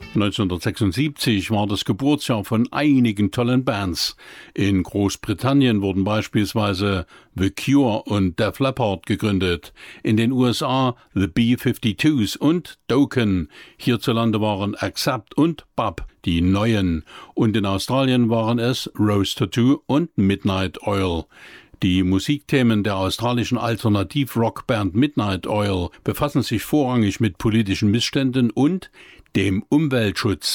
1976 war das Geburtsjahr von einigen tollen Bands. In Großbritannien wurden beispielsweise The Cure und Def Leppard gegründet. In den USA The B-52s und Dokken. Hierzulande waren Accept und Bab die Neuen. Und in Australien waren es Rose Tattoo und Midnight Oil. Die Musikthemen der australischen Alternativ-Rock-Band Midnight Oil befassen sich vorrangig mit politischen Missständen und dem Umweltschutz.